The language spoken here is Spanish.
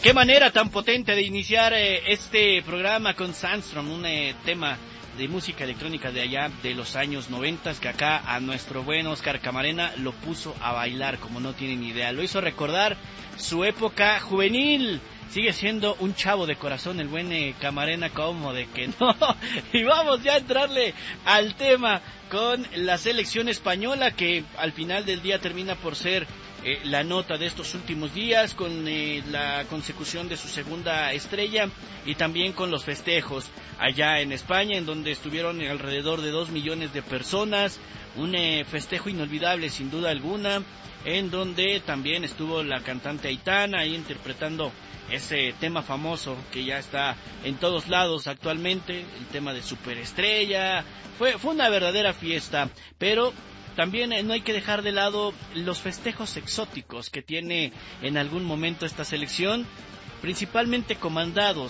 Qué manera tan potente de iniciar este programa con Sandstrom, un tema de música electrónica de allá de los años 90 que acá a nuestro buen Oscar Camarena lo puso a bailar como no tienen idea. Lo hizo recordar su época juvenil. Sigue siendo un chavo de corazón el buen Camarena, como de que no. Y vamos ya a entrarle al tema con la selección española, que al final del día termina por ser la nota de estos últimos días, con la consecución de su segunda estrella y también con los festejos allá en España, en donde estuvieron alrededor de 2 millones de personas. Un festejo inolvidable sin duda alguna, en donde también estuvo la cantante Aitana ahí interpretando ese tema famoso que ya está en todos lados actualmente, el tema de Superestrella. Fue una verdadera fiesta, pero también no hay que dejar de lado los festejos exóticos que tiene en algún momento esta selección, principalmente comandados